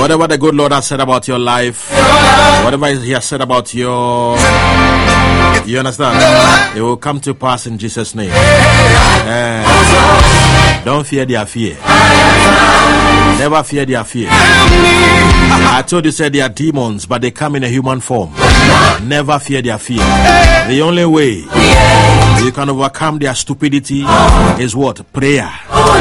Whatever the good Lord has said about your life, whatever He has said about your, you understand? It will come to pass in Jesus' name. Don't fear their fear. Never fear their fear. I told you, said they are demons, but they come in a human form. Never fear their fear. The only way you can overcome their stupidity is what? Prayer.